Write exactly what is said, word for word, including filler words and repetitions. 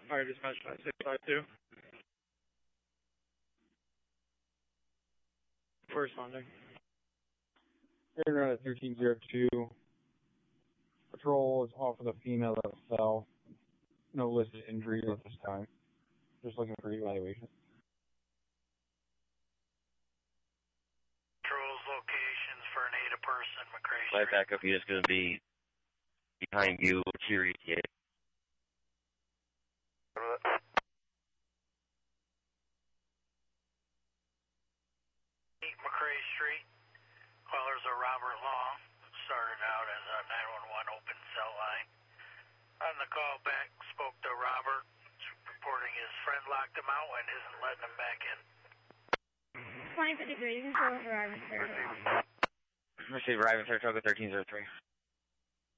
Fire dispatch five six five two. Corresponding. Air thirteen zero two. Patrol is off with a female that fell. No listed injuries at this time. Just looking for evaluation. Patrol's locations for an Ada person, McCray Street. My backup unit's going to be behind you, Cheery. Yeah. McCray Street. Callers are Robert Long. Started out as a nine one one open cell line. On the call back, spoke to Robert, reporting his friend locked him out and isn't letting him back in. twenty fifty-three, you can call for Ivan Saratoga. Receive Ivan Saratoga thirteen zero three.